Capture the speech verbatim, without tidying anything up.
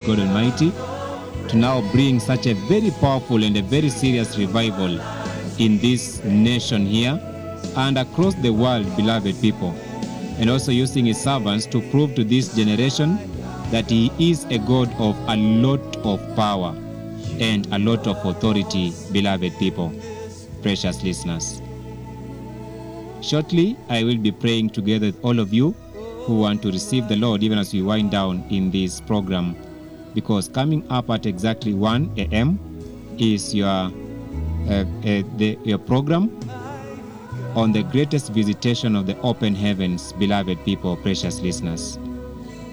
God Almighty to now bring such a very powerful and a very serious revival in this nation here and across the world, beloved people, and also using his servants to prove to this generation that he is a God of a lot of power and a lot of authority, beloved people, precious listeners. Shortly, I will be praying together with all of you who want to receive the Lord even as we wind down in this program, because coming up at exactly one a m is your, uh, uh, the, your program on the greatest visitation of the open heavens, beloved people, precious listeners.